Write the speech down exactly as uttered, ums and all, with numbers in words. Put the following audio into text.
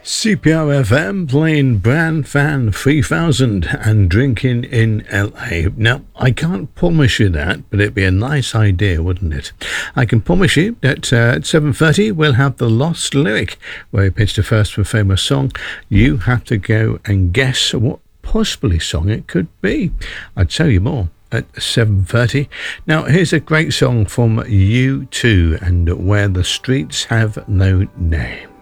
C P R F M playing Brand Fan three thousand and Drinking in L A. Now, I can't promise you that, but it'd be a nice idea, wouldn't it? I can promise you that uh, at seven thirty we'll have The Lost Lyric, where he pitched a first for famous song. You have to go and guess what possibly song it could be. I'll tell you more at seven thirty. Now, here's a great song from U two and Where the Streets Have No Name.